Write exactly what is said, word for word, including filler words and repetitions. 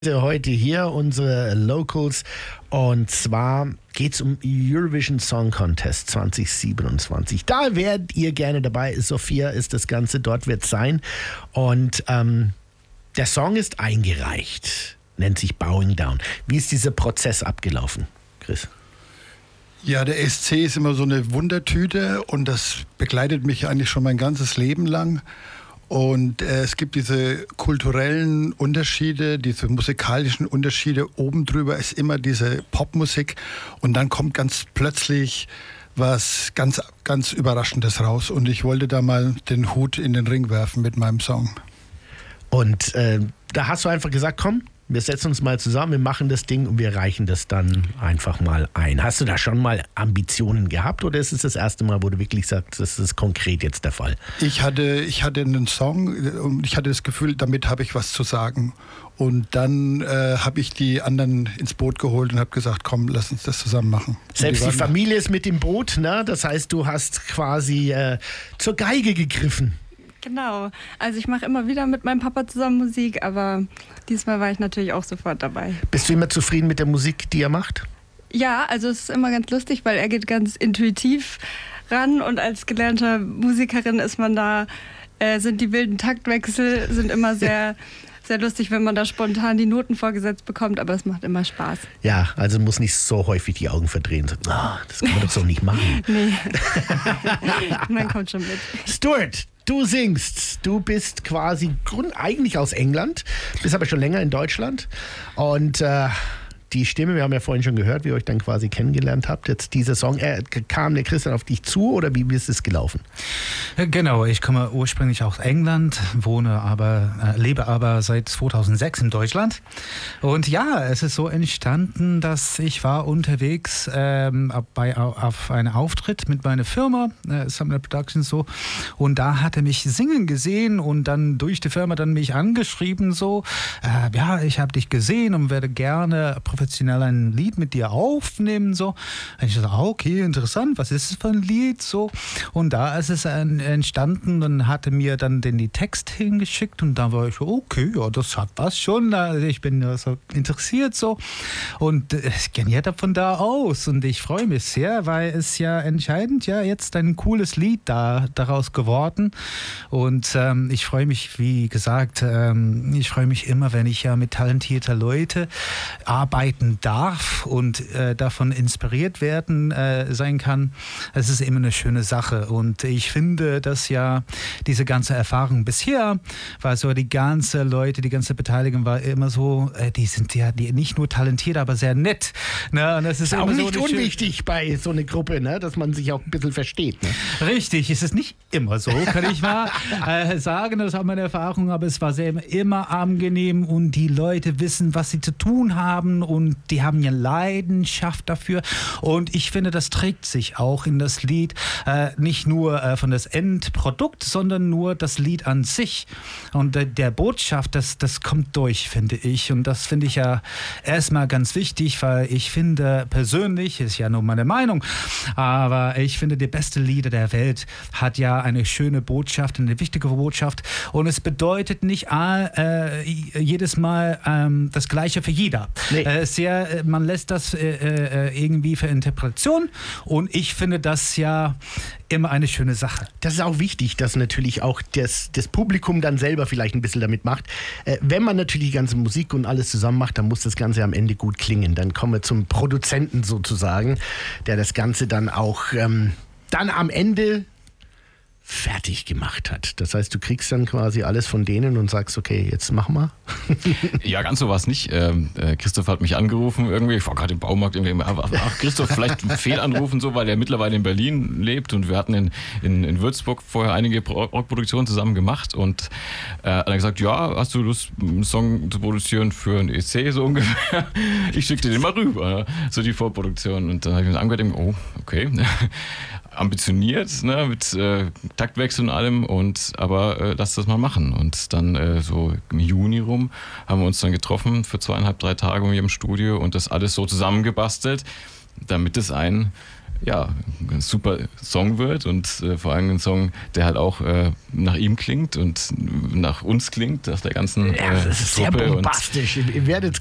Heute hier unsere Locals und zwar geht es um Eurovision Song Contest zwanzig siebenundzwanzig. Da werdet ihr gerne dabei. Sophia ist das Ganze, dort wird es sein. Und ähm, der Song ist eingereicht, nennt sich Bowing Down. Wie ist dieser Prozess abgelaufen, Chris? Ja, der E S C ist immer so eine Wundertüte und das begleitet mich eigentlich schon mein ganzes Leben lang. Und äh, es gibt diese kulturellen Unterschiede, diese musikalischen Unterschiede. Oben drüber ist immer diese Popmusik und dann kommt ganz plötzlich was ganz, ganz Überraschendes raus. Und ich wollte da mal den Hut in den Ring werfen mit meinem Song. Und äh, da hast du einfach gesagt, komm, wir setzen uns mal zusammen, wir machen das Ding und wir reichen das dann einfach mal ein. Hast du da schon mal Ambitionen gehabt oder ist es das erste Mal, wo du wirklich sagst, das ist konkret jetzt der Fall? Ich hatte, ich hatte einen Song und ich hatte das Gefühl, damit habe ich was zu sagen. Und dann äh, habe ich die anderen ins Boot geholt und habe gesagt, komm, lass uns das zusammen machen. Selbst die, die Familie ist mit im Boot, ne? Das heißt, du hast quasi äh, zur Geige gegriffen. Genau, also ich mache immer wieder mit meinem Papa zusammen Musik, aber diesmal war ich natürlich auch sofort dabei. Bist du immer zufrieden mit der Musik, die er macht? Ja, also es ist immer ganz lustig, weil er geht ganz intuitiv ran und als gelernte Musikerin ist man da, äh, sind die wilden Taktwechsel, sind immer sehr... Sehr lustig, wenn man da spontan die Noten vorgesetzt bekommt, aber es macht immer Spaß. Ja, also muss nicht so häufig die Augen verdrehen. So, oh, das kann man doch so nicht machen. Nee, man kommt schon mit. Stuart, du singst. Du bist quasi grund eigentlich aus England, bist aber schon länger in Deutschland. Und äh, die Stimme, wir haben ja vorhin schon gehört, wie ihr euch dann quasi kennengelernt habt. Jetzt dieser Song, äh, kam der Christian auf dich zu oder wie, wie ist es gelaufen? Genau, ich komme ursprünglich aus England, wohne aber, äh, lebe aber seit zweitausendsechs in Deutschland. Und ja, es ist so entstanden, dass ich war unterwegs ähm, bei, auf einen Auftritt mit meiner Firma, äh, Sumner Productions so. Und da hat er mich singen gesehen und dann durch die Firma dann mich angeschrieben so, äh, ja, ich habe dich gesehen und werde gerne professionell ein Lied mit dir aufnehmen so. Und ich dachte, okay, interessant, was ist das für ein Lied so? Und da ist es entstanden, dann hatte mir dann den die Text hingeschickt und da war ich, okay, ja, das hat was schon, ich bin ja so interessiert so und ich gehe ja von da aus und ich freue mich sehr, weil es ja entscheidend ja jetzt ein cooles Lied da daraus geworden und ähm, ich freue mich, wie gesagt, ähm, ich freue mich immer, wenn ich ja mit talentierter Leute arbeiten darf und äh, davon inspiriert werden äh, sein kann. Es ist immer eine schöne Sache und ich finde, dass ja diese ganze Erfahrung bisher war so, die ganze Leute, die ganze Beteiligung war immer so, äh, die sind ja die nicht nur talentiert, aber sehr nett. Ne? Und das ist, ist auch immer nicht so unwichtig schön- bei so einer Gruppe, ne? Dass man sich auch ein bisschen versteht. Ne? Richtig, es ist nicht immer so, kann ich mal äh, sagen, das ist auch meine Erfahrung, aber es war sehr immer angenehm und die Leute wissen, was sie zu tun haben und die haben ja Leidenschaft dafür und ich finde, das trägt sich auch in das Lied, äh, nicht nur äh, von das Endprodukt, sondern nur das Lied an sich und äh, der Botschaft, das, das kommt durch, finde ich und das finde ich ja erstmal ganz wichtig, weil ich finde persönlich, ist ja nur meine Meinung, aber ich finde, die beste Lieder der Welt hat ja eine schöne Botschaft, eine wichtige Botschaft und es bedeutet nicht äh, jedes Mal äh, das Gleiche für jeder. Nee. Äh, sehr, man lässt das äh, äh, irgendwie für Interpretation und ich finde das ja immer eine schöne Sache. Das ist auch wichtig, dass natürlich auch das, das Publikum dann selber vielleicht ein bisschen damit macht. Äh, wenn man natürlich die ganze Musik und alles zusammen macht, dann muss das Ganze am Ende gut klingen. Dann kommen wir zum Produzenten sozusagen, der das Ganze dann auch ähm, dann am Ende fertig gemacht hat. Das heißt, du kriegst dann quasi alles von denen und sagst, okay, jetzt mach mal. Ja, ganz so war es nicht. Ähm, äh, Christoph hat mich angerufen irgendwie, ich war gerade im Baumarkt, irgendwie, ach Christoph, vielleicht fehlanrufen so, weil er mittlerweile in Berlin lebt und wir hatten in, in, in Würzburg vorher einige Rockproduktionen zusammen gemacht und äh, hat er gesagt, ja, hast du Lust, einen Song zu produzieren für ein E S C so ungefähr? Ich schicke dir den mal rüber, so die Vorproduktion und dann habe ich mir angehört, oh, okay. Ambitioniert, ne, mit äh, Taktwechsel und allem, und aber äh, lass das mal machen. Und dann äh, so im Juni rum haben wir uns dann getroffen für zweieinhalb, drei Tage hier im Studio und das alles so zusammengebastelt. damit es ein ja, ein super Song wird und äh, vor allem ein Song, der halt auch äh, nach ihm klingt und nach uns klingt, nach der ganzen äh, ja, das ist sehr Truppe bombastisch. Ihr werdet